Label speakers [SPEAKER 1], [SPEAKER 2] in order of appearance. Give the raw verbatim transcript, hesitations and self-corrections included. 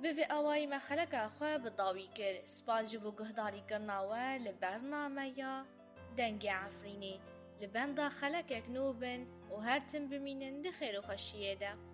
[SPEAKER 1] بفي أواي ما خلقا خواه بضاوي كر سپاس جبو گهداری کرناوه لبرنامه یا دنگ عفرینی لبندا خلقك نوبن و هرتن بمینن ده خیر و خوشیه ده.